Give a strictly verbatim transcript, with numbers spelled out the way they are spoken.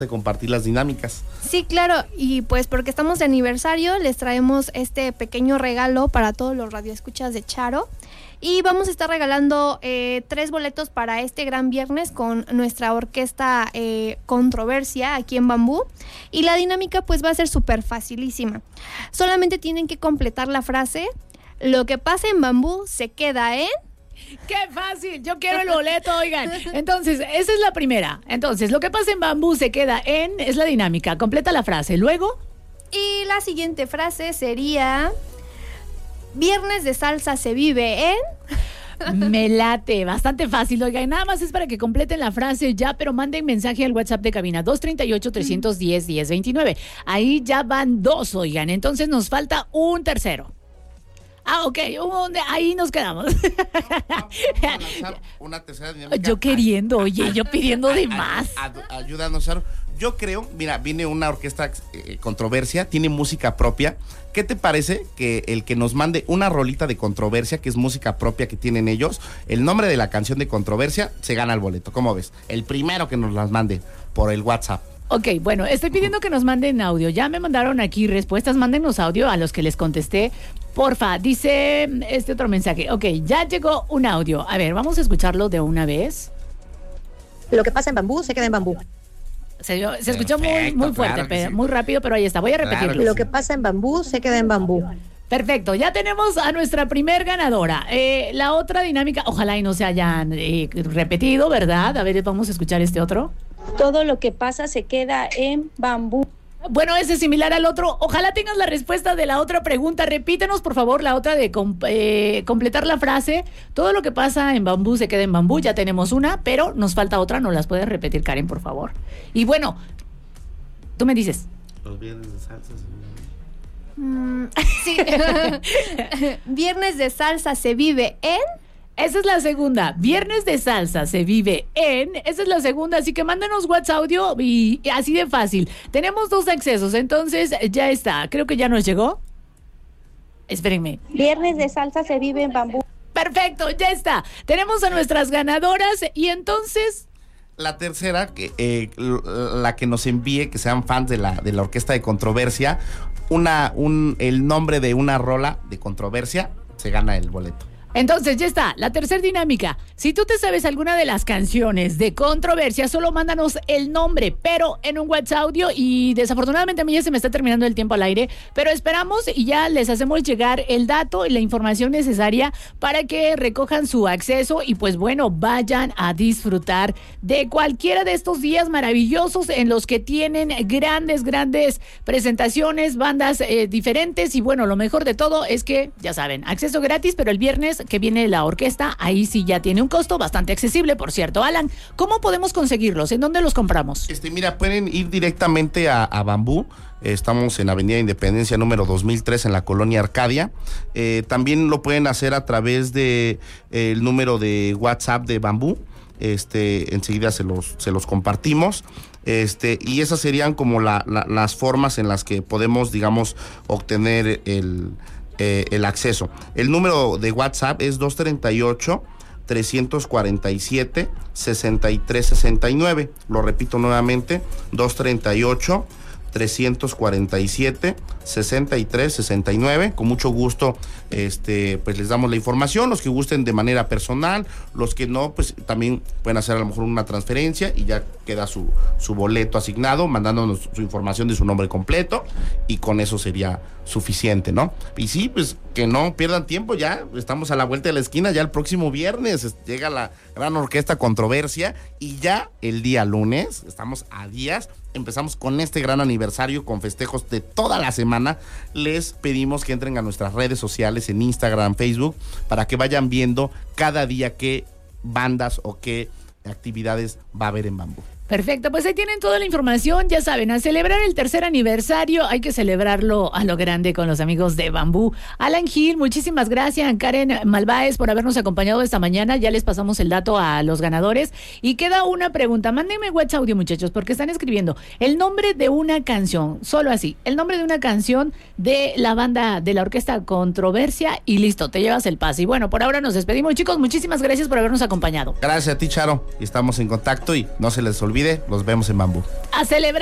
de compartir las dinámicas. Sí, claro, y pues porque estamos de aniversario, les traemos este pequeño regalo para todos los radioescuchas de Charo. Y vamos a estar regalando eh, tres boletos para este gran viernes con nuestra orquesta eh, Controversia aquí en Bambú. Y la dinámica pues va a ser súper facilísima. Solamente tienen que completar la frase: lo que pasa en Bambú se queda en... ¡Qué fácil! Yo quiero el boleto, oigan. Entonces, esa es la primera. Entonces, lo que pasa en Bambú se queda en... Es la dinámica. Completa la frase. Luego... Y la siguiente frase sería... Viernes de salsa se vive en... Me late, bastante fácil, oigan, nada más es para que completen la frase ya, pero manden mensaje al WhatsApp de cabina dos tres ocho, tres uno cero, uno cero dos nueve. Ahí ya van dos, oigan, entonces nos falta un tercero. Ah, ok, un, ahí nos quedamos. Vamos a lanzar una tercera dinámica. Yo queriendo, oye, yo pidiendo de más. Ayúdanos, Charo. Yo creo, mira, viene una orquesta eh, Controversia, tiene música propia. ¿Qué te parece que el que nos mande una rolita de Controversia, que es música propia que tienen ellos, el nombre de la canción de Controversia, se gana el boleto? ¿Cómo ves? El primero que nos las mande por el WhatsApp. Ok, bueno, estoy pidiendo que nos manden audio. Ya me mandaron aquí respuestas, mándenos audio a los que les contesté. Porfa, dice este otro mensaje. Ok, ya llegó un audio. A ver, vamos a escucharlo de una vez. Lo que pasa en Bambú se queda en Bambú. Se, se escuchó muy, muy fuerte, claro pero, sí. muy rápido, pero ahí está. Voy a repetirlo. Claro Lo que pasa en Bambú se queda en Bambú. Perfecto, ya tenemos a nuestra primer ganadora. Eh, la otra dinámica, ojalá y no se hayan eh, repetido, ¿verdad? A ver, vamos a escuchar este otro. Todo lo que pasa se queda en Bambú. Bueno, ese es similar al otro. Ojalá tengas la respuesta de la otra pregunta. Repítenos, por favor, la otra de com- eh, completar la frase. Todo lo que pasa en Bambú se queda en Bambú. Ya tenemos una, pero nos falta otra. ¿No las puedes repetir, Karen, por favor? Y bueno, tú me dices. Los viernes de salsa. Mm, sí. Viernes de salsa se vive en... Esa es la segunda. Viernes de salsa se vive en... Esa es la segunda, así que mándanos WhatsApp audio y, y así de fácil. Tenemos dos accesos, entonces ya está. Creo que ya nos llegó. Espérenme. Viernes de salsa se vive en Bambú. Perfecto, ya está. Tenemos a nuestras ganadoras y entonces... La tercera, que eh, la que nos envíe, que sean fans de la, de la orquesta de Controversia, una, un, el nombre de una rola de Controversia, se gana el boleto. Entonces, ya está, la tercera dinámica. Si tú te sabes alguna de las canciones de Controversia, solo mándanos el nombre, pero en un WhatsApp audio. Y desafortunadamente a mí ya se me está terminando el tiempo al aire, pero esperamos y ya les hacemos llegar el dato y la información necesaria para que recojan su acceso y pues bueno, vayan a disfrutar de cualquiera de estos días maravillosos en los que tienen grandes, grandes presentaciones, bandas eh, diferentes y bueno, lo mejor de todo es que, ya saben, acceso gratis, pero el viernes que viene la orquesta, ahí sí ya tiene un costo bastante accesible, por cierto. Alan, ¿cómo podemos conseguirlos? ¿En dónde los compramos? Este, mira, pueden ir directamente a, a Bambú. Estamos en Avenida Independencia número dos mil tres en la colonia Arcadia. Eh, también lo pueden hacer a través de eh, el número de WhatsApp de Bambú. Este, enseguida se los, se los compartimos. Este, y esas serían como la, la, las formas en las que podemos, digamos, obtener el Eh, el acceso. El número de WhatsApp es dos tres ocho, tres cuatro siete, seis tres seis nueve. Lo repito nuevamente, dos tres ocho, tres cuatro siete, seis tres seis nueve. Con mucho gusto este, pues les damos la información, los que gusten de manera personal, los que no, pues también pueden hacer a lo mejor una transferencia y ya queda su, su boleto asignado, mandándonos su información de su nombre completo y con eso sería suficiente, ¿no? Y sí, pues que no pierdan tiempo, ya estamos a la vuelta de la esquina, ya el próximo viernes llega la gran orquesta Controversia y ya el día lunes, estamos a días, empezamos con este gran aniversario con festejos de toda la semana. Les pedimos que entren a nuestras redes sociales en Instagram, Facebook, para que vayan viendo cada día qué bandas o qué actividades va a haber en Bambú. Perfecto, pues ahí tienen toda la información, ya saben, a celebrar el tercer aniversario, hay que celebrarlo a lo grande con los amigos de Bambú. Alan Gil, muchísimas gracias, Karen Malváez por habernos acompañado esta mañana, ya les pasamos el dato a los ganadores y queda una pregunta, mándenme WhatsApp audio muchachos, porque están escribiendo el nombre de una canción, solo así, el nombre de una canción de la banda de la orquesta Controversia y listo, te llevas el pase. Y bueno, por ahora nos despedimos chicos, muchísimas gracias por habernos acompañado. Gracias a ti, Charo, estamos en contacto y no se les olvide olvide, los vemos en Bambú. A celebrar.